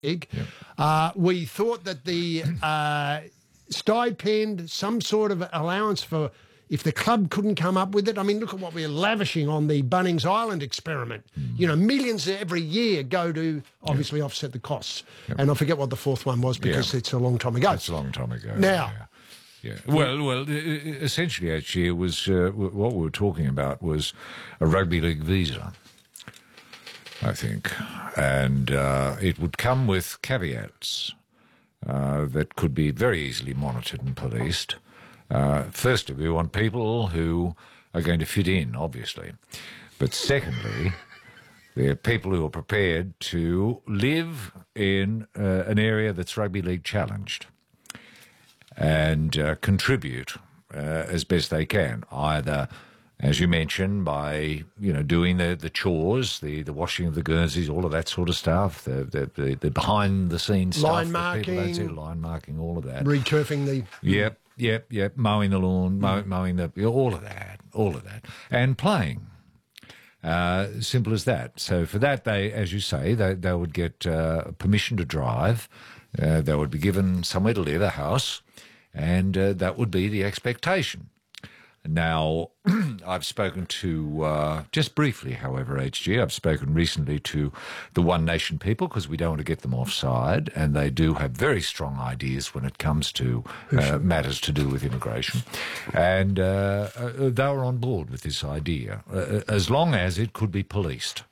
League. Yep. We thought that the stipend, some sort of allowance for if the club couldn't come up with it. I mean, look at what we're lavishing on the Bunnings Island experiment. You know, millions every year go to obviously offset the costs. And I forget what the fourth one was because it's a long time ago. It's a long time ago. Now... Yeah. Well. Essentially, actually, it was what we were talking about was a rugby league visa, I think, and it would come with caveats that could be very easily monitored and policed. Firstly, we want people who are going to fit in, obviously, but secondly, they're people who are prepared to live in an area that's rugby league challenged. And contribute as best they can, either, as you mentioned, by doing the chores, the washing of the Guernseys, all of that sort of stuff, the behind the scenes stuff, line marking, all of that, returfing the yep, mowing the lawn, mowing all of that, and playing. Simple as that. So for that, they, as you say, they would get permission to drive. They would be given somewhere to live, a house, and that would be the expectation. Now, I've spoken to, just briefly, however, HG, I've spoken recently to the One Nation people because we don't want to get them offside, and they do have very strong ideas when it comes to matters to do with immigration. And they were on board with this idea, as long as it could be policed.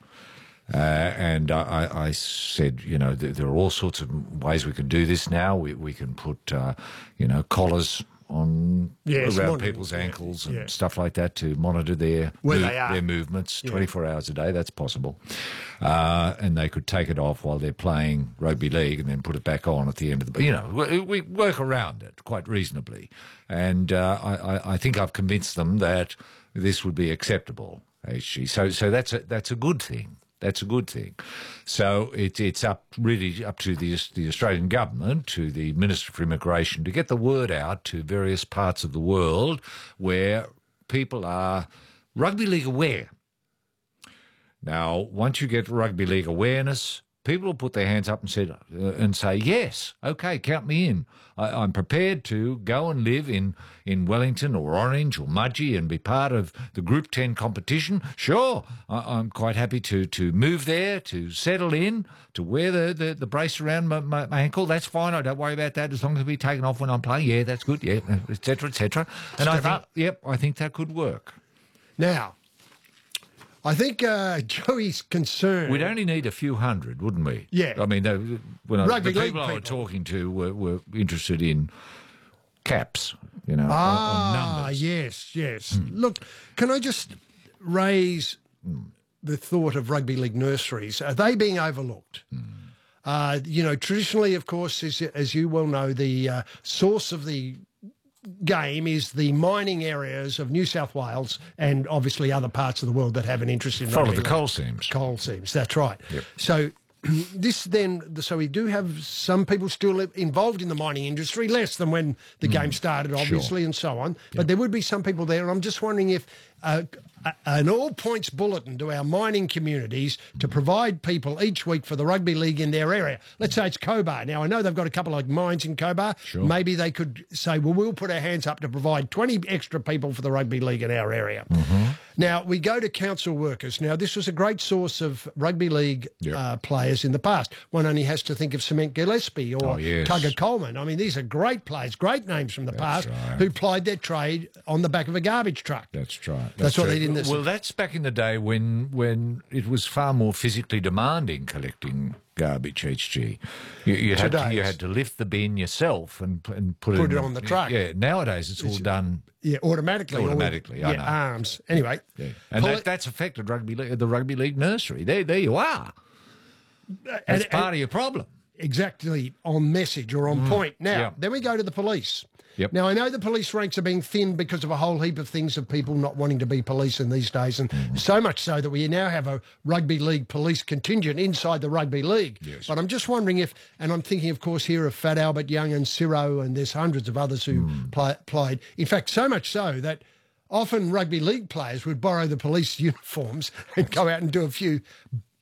And I said, there are all sorts of ways we can do this now. We can put, collars on around people's ankles and stuff like that to monitor their movements 24 hours a day. That's possible. And they could take it off while they're playing rugby league and then put it back on at the end of the... we work around it quite reasonably. And I think I've convinced them that this would be acceptable, HG. So that's a good thing. That's a good thing. So it's really up to the Australian government, to the Minister for Immigration, to get the word out to various parts of the world where people are rugby league aware. Now, once you get rugby league awareness, people will put their hands up and say, yes, okay, count me in. I'm prepared to go and live in Wellington or Orange or Mudgee and be part of the Group 10 competition. Sure, I'm quite happy to move there, to settle in, to wear the brace around my ankle. That's fine. I don't worry about that as long as we take it off when I'm playing. Yeah, that's good. Yeah, et cetera, et cetera. And I think that could work. Now, I think Joey's concerned. We'd only need a few hundred, wouldn't we? Yeah. I mean, the people I were talking to were interested in caps, on numbers. Yes. Look, can I just raise the thought of rugby league nurseries? Are they being overlooked? Traditionally, of course, as you well know, the source of the game is the mining areas of New South Wales and obviously other parts of the world that have an interest in follow the coal seams. Coal seams, that's right. Yep. So so we do have some people still involved in the mining industry, less than when the game started, obviously, and so on. But there would be some people there, and I'm just wondering if an all-points bulletin to our mining communities to provide people each week for the rugby league in their area. Let's say it's Cobar. Now, I know they've got a couple of mines in Cobar. Sure. Maybe they could say, well, we'll put our hands up to provide 20 extra people for the rugby league in our area. Now, we go to council workers. Now, this was a great source of rugby league players in the past. One only has to think of Cement Gillespie or Tugger Coleman. I mean, these are great players, great names from the past who plied their trade on the back of a garbage truck. That's right. That's what they did in this. Well, that's back in the day when it was far more physically demanding collecting garbage, HG. You had to lift the bin yourself and put it on the truck. Yeah, nowadays it's all done... Yeah, automatically. I know. Arms. Anyway. Yeah. And that's affected the rugby league nursery. There you are. That's part of your problem. Exactly on message or on point. Now, then we go to the police. Yep. Now, I know the police ranks are being thinned because of a whole heap of things of people not wanting to be police in these days, and so much so that we now have a rugby league police contingent inside the rugby league. Yes. But I'm just wondering if, and I'm thinking, of course, here of Fat Albert Young and Ciro, and there's hundreds of others who played. In fact, so much so that often rugby league players would borrow the police uniforms and go out and do a few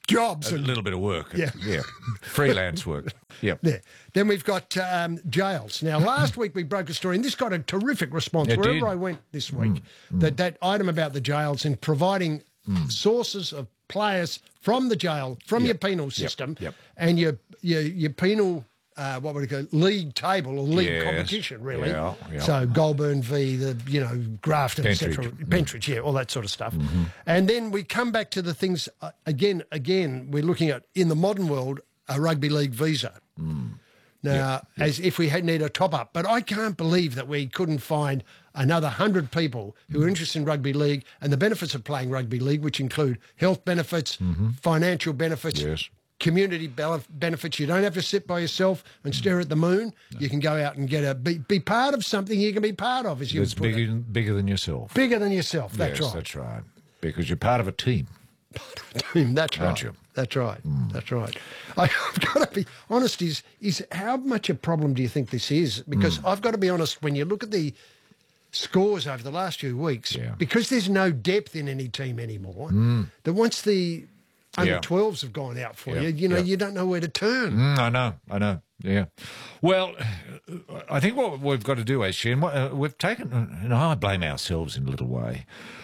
jobs. A And, little bit of work. Yeah. Yeah. Freelance work. Yeah. yeah. Then we've got jails. Now, last week we broke a story, and this got a terrific response It wherever did. I went this week, that item about the jails and providing sources of players from the jail, from your penal system, Yep. and your penal, what would it go, league table or league Yes. competition, really. Yeah, yeah. So Goulburn v. Grafton, etc. Pentridge. Pentridge, yeah, all that sort of stuff. And then we come back to the things, again, we're looking at, in the modern world, a rugby league visa. Now, as if we need a top-up. But I can't believe that we couldn't find another 100 people who are interested in rugby league and the benefits of playing rugby league, which include health benefits, financial benefits, Yes. community benefits. You don't have to sit by yourself and stare at the moon. You can go out and be part of something you can be part of, as you It's would put it. bigger than yourself. Bigger than yourself, that's Yes, right. that's right. Because you're part of a team. That's Aren't right. you? That's right. That's right. I've got to be honest. Is how much a problem do you think this is? Because I've got to be honest. When you look at the scores over the last few weeks, Yeah. because there's no depth in any team anymore, that once the under 12s have gone out for Yeah. you, Yeah. you don't know where to turn. I know. Yeah. Well, I think what we've got to do, actually, and we've taken, and I blame ourselves in a little way.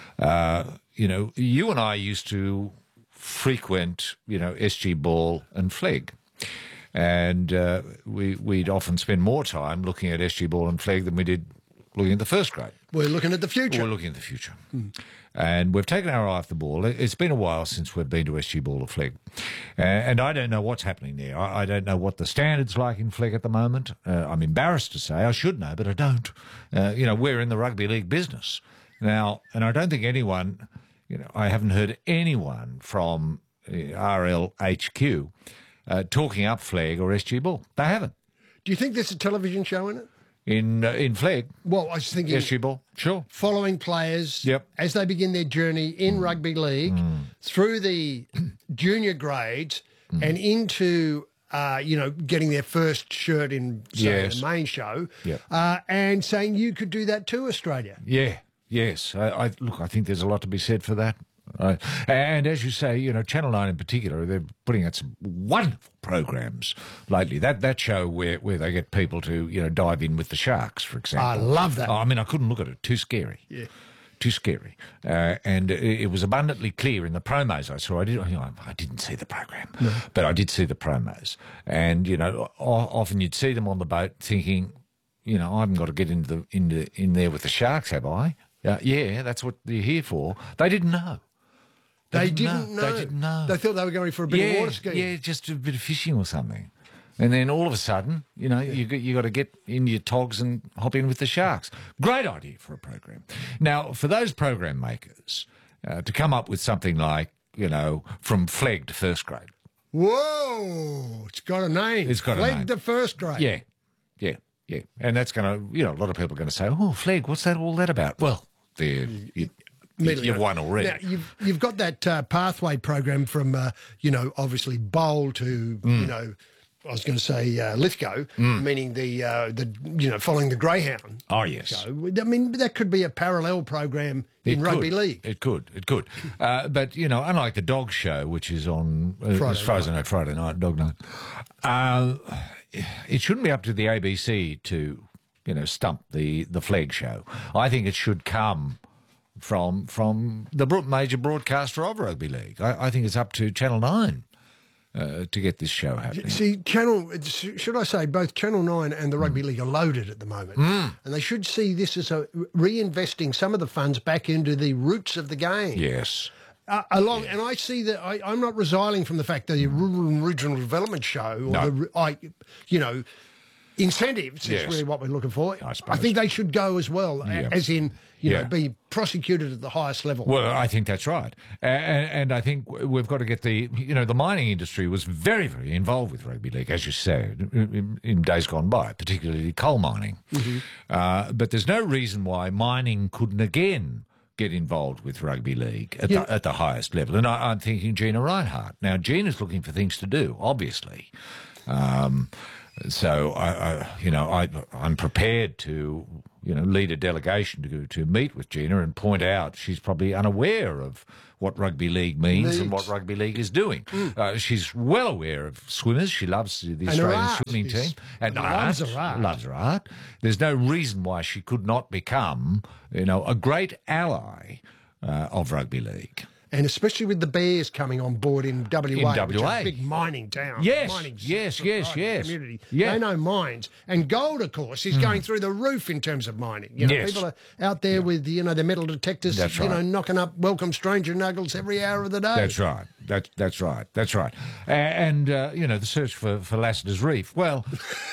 You and I used to frequent, SG Ball and Flegg. And we'd often spend more time looking at SG Ball and Flegg than we did looking at the first grade. We're looking at the future. We're looking at the future. And we've taken our eye off the ball. It's been a while since we've been to SG Ball or Flegg. And I don't know what's happening there. I don't know what the standard's like in Flegg at the moment. I'm embarrassed to say. I should know, but I don't. We're in the rugby league business now, and I don't think anyone, I haven't heard anyone from RLHQ talking up Flegg or SG Ball. They haven't. Do you think there's a television show in it? In Flegg, Well, I was thinking SG Ball, sure. following players Yep. as they begin their journey in rugby league through the junior grades and into getting their first shirt in say, Yes. the main show, Yep. and saying you could do that too, Australia. Yeah, yes. I think there's a lot to be said for that. And as you say, Channel 9 in particular, they're putting out some wonderful programs lately. That show where they get people to, dive in with the sharks, for example. I love that. I mean, I couldn't look at it. Too scary. Yeah. Too scary. And it was abundantly clear in the promos I saw. I didn't see the program, but I did see the promos. And, often you'd see them on the boat thinking, I haven't got to get in there with the sharks, have I? Yeah, that's what they're here for. They didn't know. They didn't know. They didn't know. They thought they were going for a bit of water skiing. Yeah, just a bit of fishing or something. And then all of a sudden, you got to get in your togs and hop in with the sharks. Great idea for a program. Now, for those program makers to come up with something like, from Flegg to first grade. Whoa, it's got a name. It's got a Flegg name. to first grade. Yeah. And that's going to, a lot of people are going to say, oh, Flegg, what's all that about? Well, you've won already. Now, you've got that pathway program from, obviously Bowl to, I was going to say Lithgow, meaning the following the Greyhound. Oh, yes. So, I mean, that could be a parallel program in rugby league. It could. But, unlike the dog show, which is on, as far as I know, Friday night, dog night, it shouldn't be up to the ABC to, stump the Flegg show. I think it should come from the major broadcaster of rugby league. I think it's up to Channel 9 to get this show happening. See, should I say, both Channel 9 and the Rugby League are loaded at the moment. And they should see this as reinvesting some of the funds back into the roots of the game. Yes. And I see that I'm not resiling from the fact that the Rural and Regional Development Show, or incentives is really what we're looking for. I think they should go as well, as in, be prosecuted at the highest level. Well, I think that's right. And I think we've got to get the mining industry was very, very involved with rugby league, as you said, in days gone by, particularly coal mining. But there's no reason why mining couldn't again get involved with rugby league at the highest level. And I'm thinking Gina Reinhardt. Now, Gina's looking for things to do, obviously. So I'm prepared to lead a delegation to meet with Gina and point out she's probably unaware of what rugby league means and what rugby league is doing. She's well aware of swimmers. She loves the Australian swimming team. And loves her art. Loves her art. There's no reason why she could not become, a great ally of rugby league. And especially with the Bears coming on board in WA, which is a big mining town. Yes, mining yes. community. Yeah. They know mines. And gold, of course, is going through the roof in terms of mining. Yes. People are out there with, their metal detectors, That's right. knocking up welcome stranger nuggles every hour of the day. That's right. That's right. That's right. And, the search for Lassiter's Reef, well...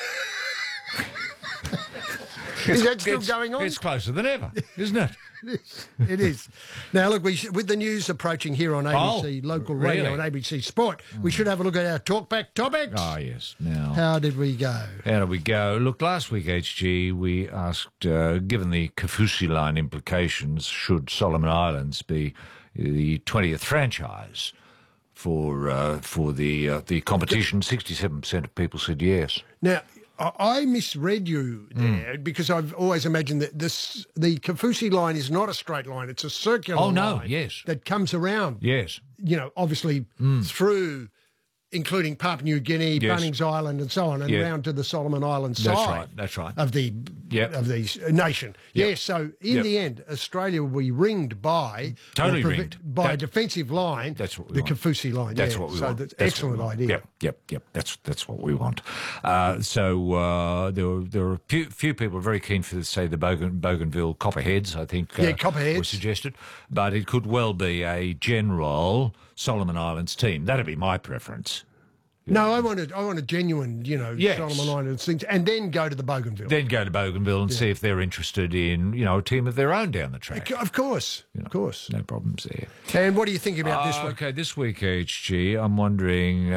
Is that still going on? It's closer than ever, isn't it? It is. Now, look, with the news approaching here on ABC Local Radio and ABC Sport, we should have a look at our talkback topics. Oh, yes. Now, how did we go? Look, last week, HG, we asked, given the Kaufusi line implications, should Solomon Islands be the 20th franchise for the competition? 67% of people said yes. Now, I misread you there because I've always imagined that the Kaufusi line is not a straight line; it's a circular line. Yes, that comes around. Yes, obviously through, including Papua New Guinea, Bunnings Island, and so on, and round to the Solomon Islands side. That's right. Of the nation. Yep. Yes. So in the end, Australia will be ringed by a defensive line. That's what we the want. Kaufusi line. That's what we want. So that's excellent idea. Yep. That's what we want. So there were a few people very keen for, say, the Bougainville Copperheads. I think Copperheads was suggested, but it could well be a general Solomon Islands team. That'd be my preference. No, I want a genuine, Solomon Islands things, and then go to the Bougainville. Then go to Bougainville and see if they're interested in, a team of their own down the track. Of course, of course. No problems there. And what do you think about this one? Okay, this week, HG, I'm wondering...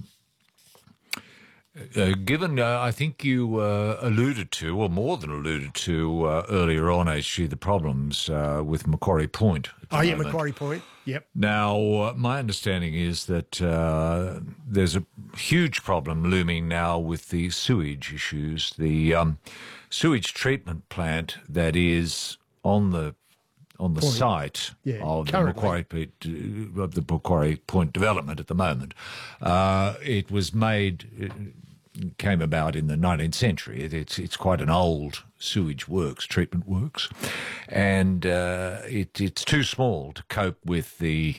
given, I think you alluded to, or more than alluded to, earlier on, HG, the problems with Macquarie Point. Macquarie Point, yep. Now, my understanding is that there's a huge problem looming now with the sewage issues. The sewage treatment plant that is on the site of the Macquarie Point development at the moment. It was came about in the 19th century. It's quite an old sewage treatment works, and it's too small to cope with the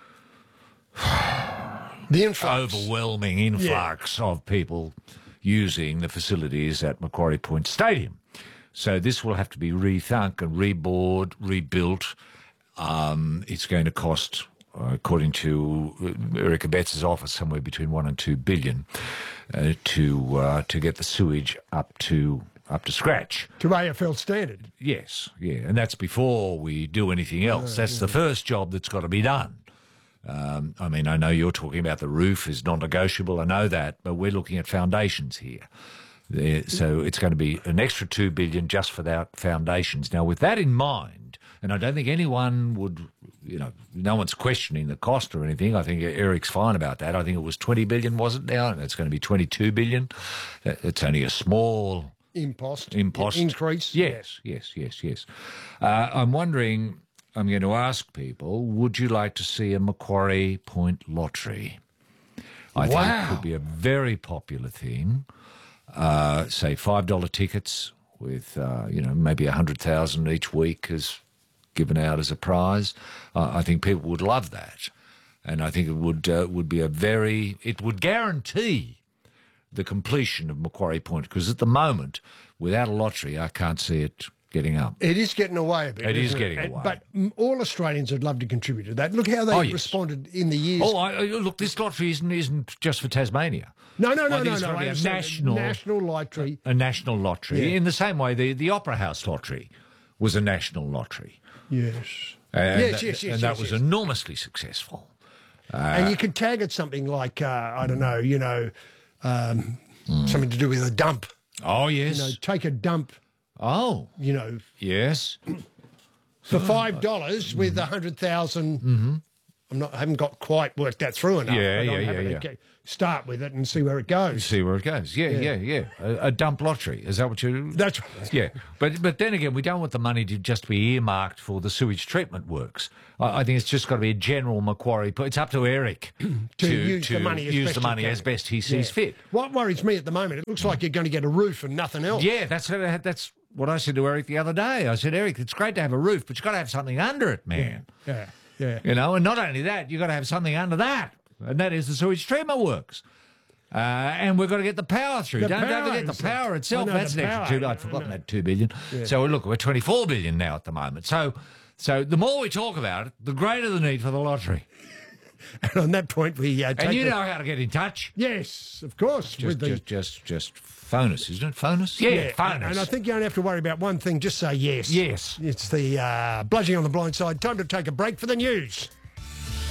overwhelming influx of people using the facilities at Macquarie Point Stadium. So this will have to be rethunk and rebuilt. It's going to cost, according to Erica Betts' office, somewhere between $1 and $2 billion to get the sewage up to scratch. To AFL standard. Yes, and that's before we do anything else. That's the first job that's got to be done. I know you're talking about the roof is non-negotiable. I know that, but we're looking at foundations here. So it's going to be an extra $2 billion just for that foundations. Now, with that in mind, and I don't think anyone would, no one's questioning the cost or anything. I think Eric's fine about that. I think it was $20 billion, was it now? And it's going to be $22 billion. It's only a small impost increase. Yes. I'm wondering, I'm going to ask people, would you like to see a Macquarie Point lottery? I think it could be a very popular thing. Say $5 tickets with, maybe 100,000 each week is given out as a prize. I think people would love that. And I think it would be it would guarantee the completion of Macquarie Point, because at the moment, without a lottery, I can't see it getting up. It is getting away a bit. It is getting away. But all Australians would love to contribute to that. Look how they responded in the years. Look, this lottery isn't just for Tasmania. No. It's going to be a national lottery. A national lottery. In the same way, the Opera House lottery was a national lottery. Yes. Yes. And that was enormously successful. And you could tag it something like, I don't know, something to do with a dump. Oh, yes. Take a dump. Oh. Yes. For $5 with 100,000 I haven't got quite worked that through enough. Yeah, but I'm yeah, happy yeah, to start with it and see where it goes. See where it goes. Yeah. A dump lottery. Is that what you... That's right. Yeah. But then again, we don't want the money to just be earmarked for the sewage treatment works. I think it's just got to be a general Macquarie... It's up to Eric to use the money as best he sees fit. What worries me at the moment, it looks like you're going to get a roof and nothing else. Yeah, that's what I said to Eric the other day. I said, Eric, it's great to have a roof, but you've got to have something under it, man. Yeah. You know, and not only that, you've got to have something under that, and that is the sewage treatment works. And we've got to get the power through. Don't forget the power itself. That's an extra I'd forgotten that $2 billion. Yeah. So look, we're $24 billion now at the moment. So the more we talk about it, the greater the need for the lottery. And on that point, we and you know how to get in touch. Yes, of course. Just phone us, isn't it? Phone us? Yeah, phone us. And I think you don't have to worry about one thing. Just say yes. Yes. It's the Bludgeoning on the Blind Side. Time to take a break for the news.